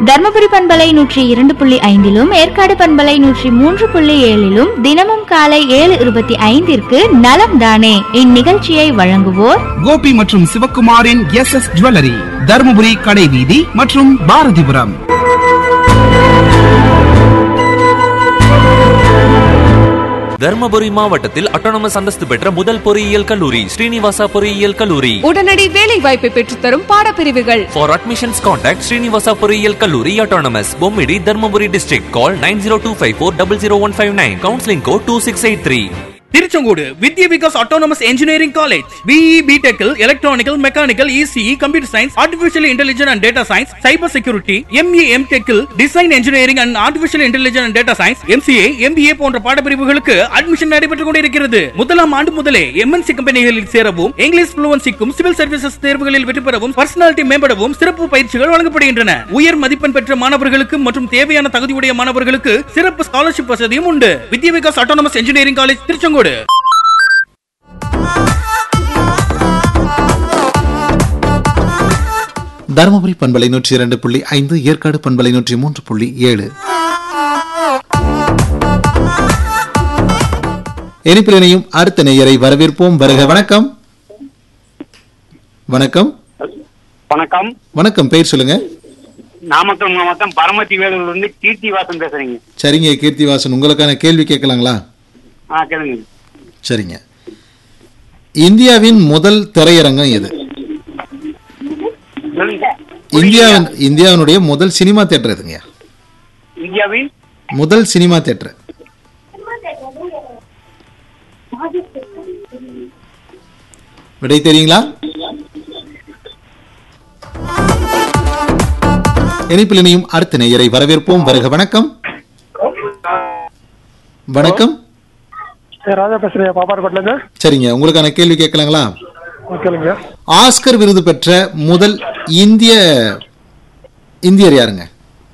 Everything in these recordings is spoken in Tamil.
தர்மபுரி பண்பலை 102.5 ஏற்காடு பண்பலை 103.7 தினமும் காலை 7:25 நலம் தானே இந்நிகழ்ச்சியை வழங்குவோர் கோபி மற்றும் சிவக்குமாரின் SS ஜுவல்லரி, தர்மபுரி கடைவீதி மற்றும் பாரதிபுரம். தர்மபுரி மாவட்டத்தில் அட்டானமஸ் அந்தஸ்து பெற்ற முதல் பொறியியல் கல்லூரி ஸ்ரீனிவாசா பொறியியல் கல்லூரி. உடனடி வேலை வாய்ப்பை பெற்றுத்தரும் பாடப்பிரிவுகள். For admissions contact ஸ்ரீனிவாசா பொறியியல் கல்லூரி autonomous, Bommidi, Dharmapuri district. Call 9025400159. Counseling code 2683. Tiruchengode Vidya Vikas autonomous engineering college. BE BTech electronical, mechanical, ECE, computer science, artificial intelligence and data science, cyber security, ME MTech design engineering and artificial intelligence and data science, MCA MBA போன்ற பாடப்பிரிவுகளுக்கு அட்மிஷன் நடைபெற்றுக் கொண்டிருக்கிறது. முதலாம் ஆண்டு முதலே MNC கம்பெனிகளில் சேரவும், இங்கிலீஷ் ஃப்ளூவன்சிக்கும், சிவில் சர்வீசஸ் தேர்வுகளில் வெற்றி பெறவும், பர்சனாலிட்டி மேம்படவும் சிறப்பு பயிற்சிகள் வழங்கப்படுகின்றன. உயர் மதிப்பெண் பெற்ற மாணவர்களுக்கு மற்றும் தேவையான தகுதியுடைய மாணவர்களுக்கு சிறப்பு ஸ்காலர்ஷிப் வசதியும் உண்டு. வித்யா Vikas autonomous engineering college Tiruchengode. Dharmapuri பண்பலை 102.5, ஏற்காடு பண்பலை 103.7. இனிப்பில் இணையும் அடுத்த நேயரை வரவேற்போம். வருக. வணக்கம். வணக்கம். வணக்கம். வணக்கம். பெயர் சொல்லுங்க. நாமக்கல் மாவட்டம் பரமத்தி வேலூர்ல இருந்து கீர்த்திவாசன் பேசுறீங்க. சரிங்க கீர்த்திவாசன், உங்களுக்கான கேள்வி கேட்கலாங்களா? கேளுங்க. சரிங்க. இந்தியாவின் முதல் திரையரங்கம் எது? இந்தியாவினுடைய முதல் சினிமா தியேட்டர் எதுங்க? இந்தியாவின் முதல் சினிமா தியேட்டர் விடை தெரியுங்களா? இணைப்பில் இணையும் அடுத்த நேயரை வரவேற்போம். வருக. வணக்கம். வணக்கம். ராஜா பேசுறேன், பாப்பாரப்பட்டில. சரிங்க, உங்களுக்கான கேள்வி கேட்கலாங்களா? கேளுங்க. ஆஸ்கர் விருது பெற்ற முதல் இந்தியர் யாருங்க?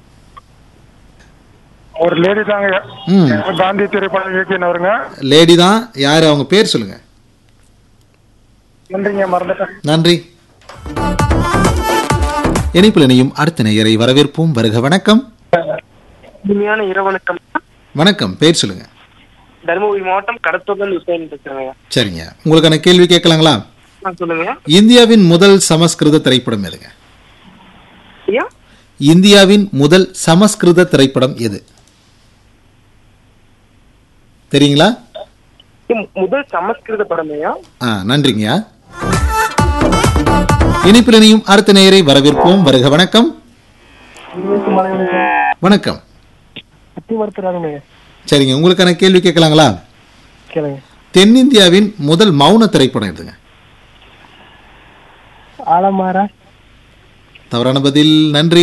ஒரு லேடி தாங்க. காந்தி திரைப்படம் இயக்கினவருங்க. லேடி தான். யாரு அவங்க பேர் சொல்லுங்க. நன்றிங்க, மறந்துட்டேன். நன்றி. இணைப்பில் இணையும் அடுத்த நேயரை வரவேற்போம். வருக. வணக்கம். இனிமையான இரவணக்கம். வணக்கம். பேர் சொல்லுங்க. தருமபுரி மாவட்டம் கடத்தூர்ல உசேன் பேசுறேங்க. சரிங்க, உங்களுக்கான கேள்வி கேட்கலாங்களா? சொல்லுங்க. இந்தியாவின் முதல் சமஸ்கிருத திரைப்படம் எதுங்க? இந்தியாவின் முதல் சமஸ்கிருத திரைப்படம் எது தெரியுங்களா? முதல் சமஸ்கிருத படமையா? நன்றிங்கய்யா. இனிப்பில் இணையும் அடுத்த நேயரை வரவேற்போம். வருக. வணக்கம். வணக்கம். சரிங்க, உங்களுக்கான கேள்வி கேட்கலாங்களா? தென்னிந்தியாவின் முதல் மௌன திரைப்படம் எதுங்க? ஆலமாரா. தவறான பதில். நன்றி.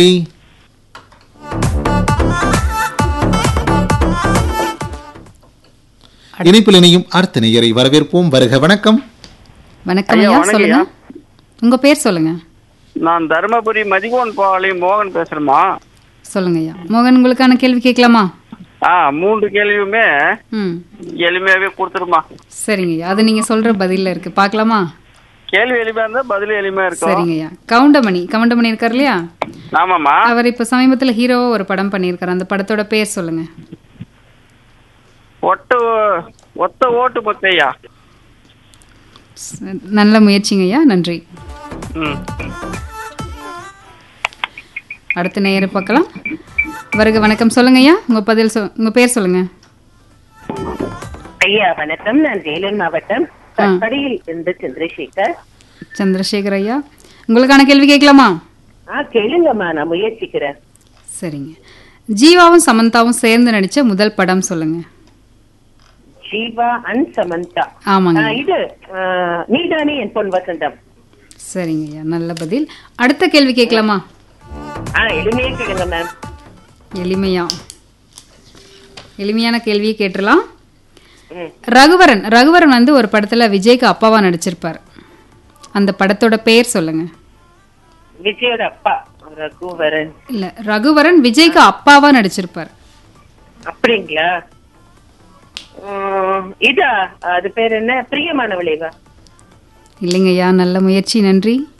இணைப்பில் இணையும் அடுத்த நேயரை வரவேற்போம். வருக. வணக்கம். வணக்கம் ஐயா, சொல்லுங்க. உங்க பேர் சொல்லுங்க. நான் தர்மபுரி மதிகோன் பாளையம் மோகன் பேசுறேமா. சொல்லுங்க ஐயா. மோகன், உங்களுக்கான கேள்வி கேட்கலாமா? 3 கேள்வியுமே எளிமையாவே கொடுத்துருமா. சரிங்க ஐயா, அது நீங்க சொல்ற பதில இருக்கு, பாக்கலாமா? கேள்வி எளிமையா இருந்தா பதில் எளிமையா இருக்கும். சரிங்க ஐயா. கவுண்டமணி இருக்காரு இல்லையா? ஆமாமா. அவர் இப்ப சமீபத்துல ஹீரோவா ஒரு படம் பண்ணியிருக்காரு. அந்த படத்தோட பேர் சொல்லுங்க. ஒத்த ஓட்டு முத்தையா. நல்ல முயற்சிங்க ஐயா, நன்றி. அடுத்த நேயரை பார்க்கலாம். வருக. வணக்கம். சொல்லுங்க ஐயா, உங்க பேர் சொல்லுங்க. ஐயா வணக்கம், நான் வேலூர் மாவட்டம் கடையில் இருந்து சந்திரசேகர் ஐயா, உங்களுக்கான கேள்வி கேட்கலாமா? கேளுங்கம்மா, நான் முயற்சிக்கிறேன். சரிங்க. ஜீவாவும் சமந்தாவும் சேர்ந்து நடிச்ச முதல் படம் சொல்லுங்க. ஜீவா அண்ட் சமந்தா. ஆமாங்க. இது நீதானே என் பொன் வசந்தம். சரிங்க ஐயா, நல்ல பதில். அடுத்த கேள்வி கேட்கலாமா? எளிமையா கேளுங்க மேம். எளிமையான கேள்வியை கேட்டுலாம். ரகுவரன் வந்து ஒரு படத்துல விஜய்க்கு அப்பாவா நடிச்சிருப்பார். அந்த படத்தோட பெயர் சொல்லுங்க. விஜயோட அப்பா ரகுவரன் இல்ல, ரகுவரன் விஜய்க்கு அப்பாவா நடிச்சிருப்பார். அப்படிங்களா? இதா அது பேர் என்ன? பிரியமான விளைவா? இல்லைங்கய்யா, நல்ல முயற்சி, நன்றி.